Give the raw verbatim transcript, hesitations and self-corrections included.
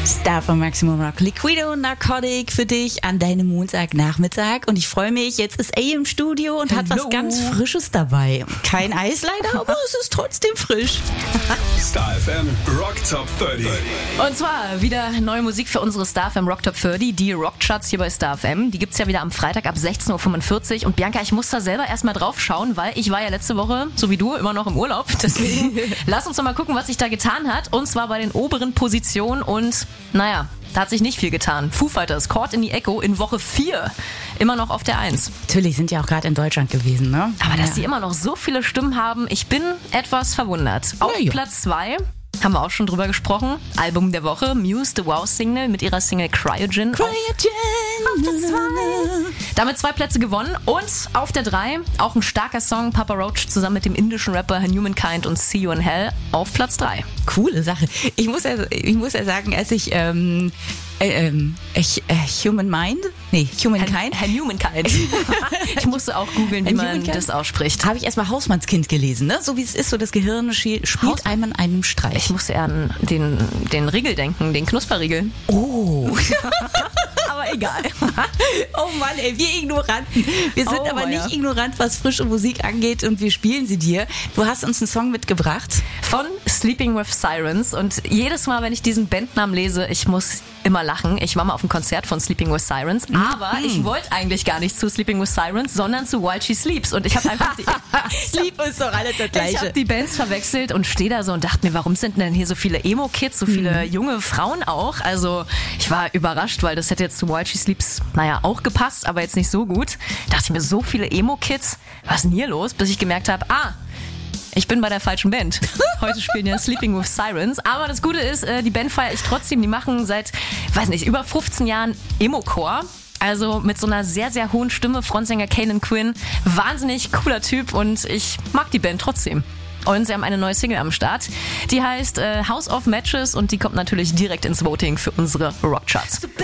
Star von Maximum Rock, Liquido Narcotic für dich an deinem Montagnachmittag. Und ich freue mich, jetzt ist A im Studio und Hello. hat was ganz Frisches dabei. Kein Eis leider, aber es ist trotzdem frisch. Star F M Rock Top dreißig. Und zwar wieder neue Musik für unsere Star F M Rock Top dreißig, die Rockcharts hier bei Star F M. Die gibt's ja wieder am Freitag ab sechzehn Uhr fünfundvierzig. Und Bianca, ich muss da selber erstmal drauf schauen, weil ich war ja letzte Woche, so wie du, immer noch im Urlaub. Deswegen lass uns doch mal gucken, was sich da getan hat. Und zwar bei den oberen Positionen. Und naja, da hat sich nicht viel getan. Foo Fighters, Caught in the Echo in Woche vier. Immer noch auf der eins. Natürlich sind ja auch gerade in Deutschland gewesen, ne? Aber dass ja. die immer noch so viele Stimmen haben, ich bin etwas verwundert. Auf Ja, ja. Platz zwei haben wir auch schon drüber gesprochen. Album der Woche, Muse, The Wow Single mit ihrer Single Cryogen. Auf, auf der zwei. Damit zwei Plätze gewonnen. Und auf der drei auch ein starker Song, Papa Roach zusammen mit dem indischen Rapper Humankind und See You in Hell auf Platz drei. Coole Sache. Ich muss ja, ich muss ja sagen, als ich ähm, äh, ähm, ich, äh, Human Mind? Nee, Humankind. Herr Humankind. Ich musste auch googeln, wie man Humankind? das ausspricht. Habe ich erstmal Hausmannskind gelesen, ne? So wie es ist, so das Gehirn schie- spielt Haus- einem an einem Streich. Ich musste eher an den, den Riegel denken, den Knusperriegel. Oh. Aber egal. Oh Mann, ey, wir Ignoranten. Wir sind Oh, aber ja. nicht ignorant, was frische Musik angeht und wir spielen sie dir. Du hast uns einen Song mitgebracht. Von Sleeping with Sirens. Und jedes Mal, wenn ich diesen Bandnamen lese, ich muss immer lachen. Ich war mal auf einem Konzert von Sleeping with Sirens, aber ich wollte eigentlich gar nicht zu Sleeping with Sirens, sondern zu While She Sleeps. Und ich habe einfach die, Sleep ist doch alles das ich Gleiche. habe die Bands verwechselt und stehe da so und dachte mir, warum sind denn hier so viele Emo-Kids, so viele junge Frauen auch? Also ich war überrascht, weil das hätte jetzt zu While She Sleeps, naja, auch gepasst, aber jetzt nicht so gut. Dachte ich mir, so viele Emo-Kids, was ist denn hier los? Bis ich gemerkt habe, ah, ich bin bei der falschen Band. Heute spielen ja Sleeping with Sirens. Aber das Gute ist, äh, die Band feiere ich trotzdem. Die machen seit, weiß nicht, über fünfzehn Jahren Emo-Core. Also mit so einer sehr, sehr hohen Stimme. Frontsänger Kanan Quinn. Wahnsinnig cooler Typ und ich mag die Band trotzdem. Und sie haben eine neue Single am Start. Die heißt äh, House of Matches und die kommt natürlich direkt ins Voting für unsere Rockcharts.